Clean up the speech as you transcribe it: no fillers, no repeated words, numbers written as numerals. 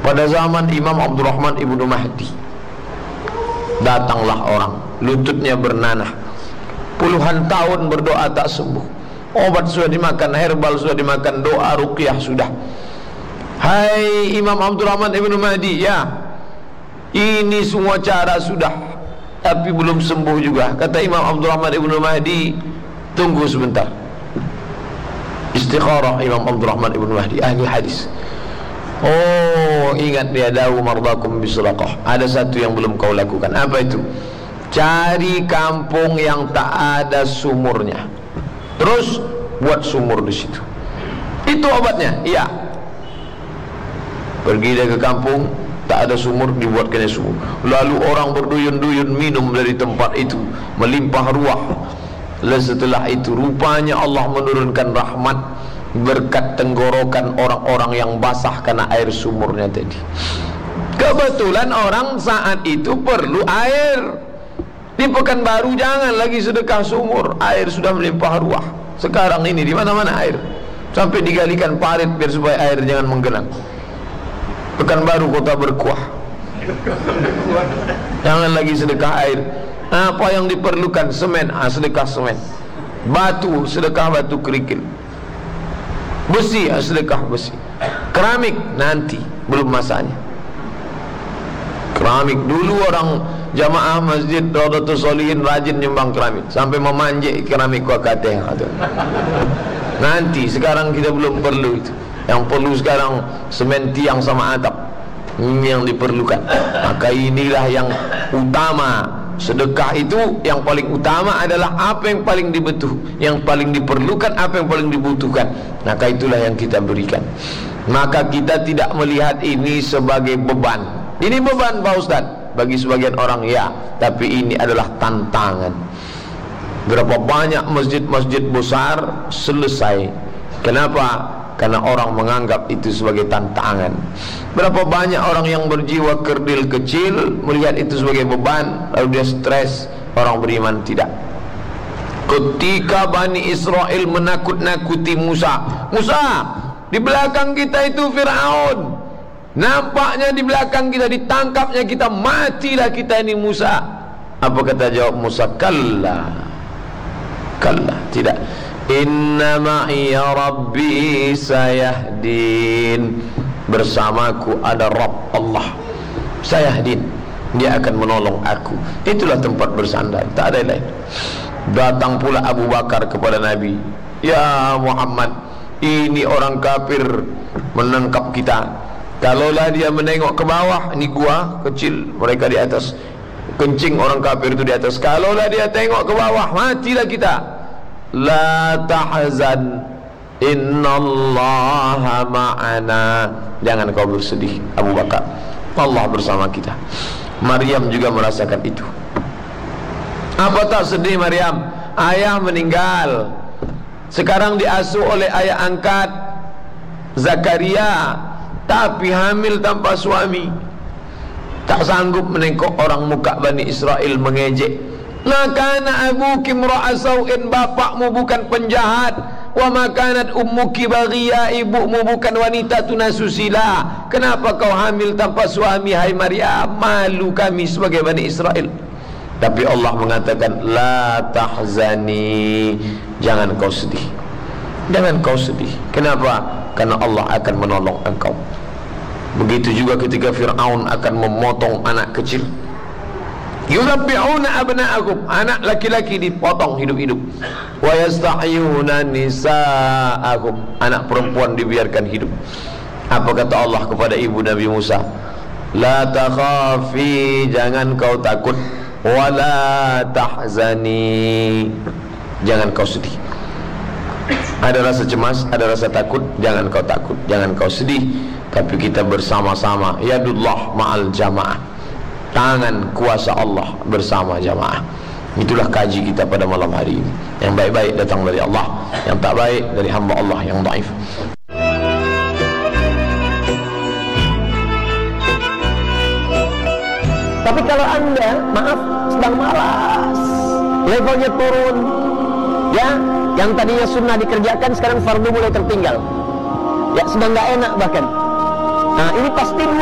Pada zaman Imam Abdurrahman ibnu Mahdi, datanglah orang, lututnya bernanah, puluhan tahun berdoa tak sembuh. Obat sudah dimakan, herbal sudah dimakan, doa ruqyah sudah. Hai Imam Abdurrahman ibnu Mahdi, ya, ini semua cara sudah, tapi belum sembuh juga. Kata Imam Abdurrahman ibnu Mahdi, tunggu sebentar. Istikharah Imam Abdurrahman ibnu Mahdi, ahli hadis. Oh, ingat dia, dawu mardakum bisadaqah. Ada satu yang belum kau lakukan. Apa itu? Cari kampung yang tak ada sumurnya, terus buat sumur di situ. Itu obatnya. Iya. Pergi dia ke kampung, tak ada sumur, dibuatkannya sumur. Lalu orang berduyun-duyun minum dari tempat itu, melimpah ruah. Lalu setelah itu rupanya Allah menurunkan rahmat berkat tenggorokan orang-orang yang basah karena air sumurnya tadi. Kebetulan orang saat itu perlu air. Di Pekanbaru jangan lagi sedekah sumur, air sudah melimpah ruah. Sekarang ini di mana-mana air, sampai digalikan parit biar supaya air jangan menggenang. Pekanbaru kota berkuah. Jangan lagi sedekah air. Apa yang diperlukan? Semen, sedekah semen. Batu, sedekah batu kerikil. Besi, sedekah besi. Keramik, nanti, belum masanya. Keramik, dulu orang jamaah masjid Raudatul Sholihin rajin nyumbang keramik, sampai memanjik keramik kuakate. Nanti, sekarang kita belum perlu itu. Yang perlu sekarang semen tiang sama atap. Ini yang diperlukan. Maka inilah yang utama. Sedekah itu yang paling utama adalah apa yang paling dibutuh, yang paling diperlukan, apa yang paling dibutuhkan. Maka itulah yang kita berikan. Maka kita tidak melihat ini sebagai beban. Ini beban Pak Ustaz bagi sebagian orang, ya, tapi ini adalah tantangan. Berapa banyak masjid-masjid besar selesai. Kenapa? Karena orang menganggap itu sebagai tantangan. Berapa banyak orang yang berjiwa kerdil kecil melihat itu sebagai beban, lalu dia stres. Orang beriman tidak. Ketika Bani Israel menakut-nakuti Musa, di belakang kita itu Fir'aun, nampaknya di belakang kita, ditangkapnya kita, matilah kita ini Musa. Apa kata jawab Musa? Kalla, tidak. Inna ma'iya Rabbi sayahdin. Bersamaku ada Rabb Allah sayahdin, dia akan menolong aku. Itulah tempat bersandar, tak ada lain. Datang pula Abu Bakar kepada Nabi, ya Muhammad, ini orang kafir menangkap kita. Kalaulah dia menengok ke bawah, ini gua kecil, mereka di atas, kencing orang kafir itu di atas. Kalaulah dia tengok ke bawah, matilah kita. La tahzan, innallaha ma'ana. Jangan kau bersedih Abu Bakar, Allah bersama kita. Maryam juga merasakan itu. Apa tak sedih Maryam? Ayah meninggal, sekarang diasuh oleh ayah angkat Zakaria, tapi hamil tanpa suami. Tak sanggup menengok orang muka Bani Israel mengejek. Makana abuki imra'a sau'in, bapakmu bukan penjahat. Wa makanat ummuki baghiya, ibumu bukan wanita tunasusila. Kenapa kau hamil tanpa suami hai Maryam? Malu kami sebagai Bani Israel. Tapi Allah mengatakan la tahzani, jangan kau sedih. Jangan kau sedih. Kenapa? Karena Allah akan menolong engkau. Begitu juga ketika Fir'aun akan memotong anak kecil. Yuzabbi'una abna'akum, anak laki-laki dipotong hidup-hidup. Wa yastahyuna nisa'akum, anak perempuan dibiarkan hidup. Apa kata Allah kepada ibu Nabi Musa? La takhafi, jangan kau takut. Wa la tahzani, jangan kau sedih. Ada rasa cemas, ada rasa takut, jangan kau takut, jangan kau sedih. Tapi kita bersama-sama, yadullah ma'al jamaah, tangan kuasa Allah bersama jamaah. Itulah kaji kita pada malam hari ini. Yang baik-baik datang dari Allah, yang tak baik dari hamba Allah yang dhaif. Tapi kalau Anda, maaf, sedang malas, levelnya turun, ya, yang tadinya sunnah dikerjakan sekarang fardu mulai tertinggal, ya, sedang nggak enak bahkan. Nah, ini pasti